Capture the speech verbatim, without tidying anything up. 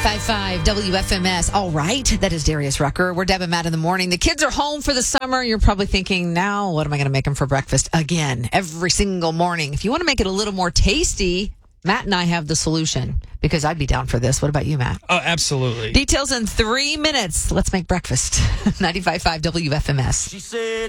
ninety-five point five W F M S. All right. That is Darius Rucker. We're Deb and Matt in the morning. The kids are home for the summer. You're probably thinking, now what am I going to make them for breakfast? Again, every single morning. If you want to make it a little more tasty, Matt and I have the solution because I'd be down for this. What about you, Matt? Oh, absolutely. Details in three minutes. Let's make breakfast. ninety-five point five W F M S. She said.